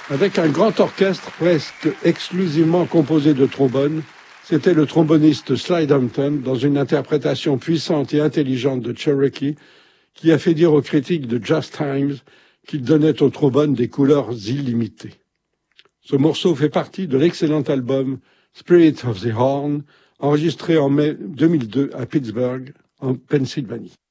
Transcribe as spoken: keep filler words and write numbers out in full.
Avec un grand orchestre presque exclusivement composé de trombones, c'était le tromboniste Slide Hampton, dans une interprétation puissante et intelligente de Cherokee, qui a fait dire aux critiques de Jazz Times qu'il donnait au trombone des couleurs illimitées. Ce morceau fait partie de l'excellent album Spirit of the Horn, enregistré en mai deux mille deux à Pittsburgh, en Pennsylvanie.